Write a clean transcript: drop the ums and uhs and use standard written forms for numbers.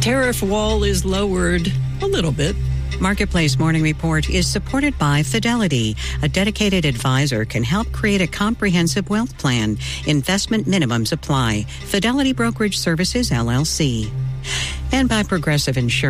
tariff wall is lowered a little bit. Marketplace Morning Report is supported by Fidelity. A dedicated advisor can help create a comprehensive wealth plan. Investment minimums apply. Fidelity Brokerage Services, LLC. And by Progressive Insurance.